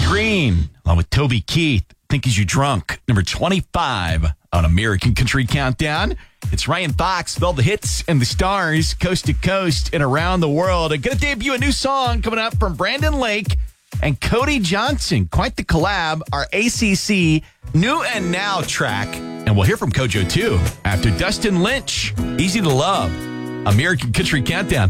Green, along with Toby Keith, Think Is You Drunk, number 25 on American Country Countdown. It's Ryan Fox, with all the hits and the stars, coast to coast and around the world. I'm going to debut a new song coming up from Brandon Lake and Cody Johnson. Quite the collab, our ACC New and Now track. And we'll hear from Kojo, too, after Dustin Lynch, Easy to Love, American Country Countdown.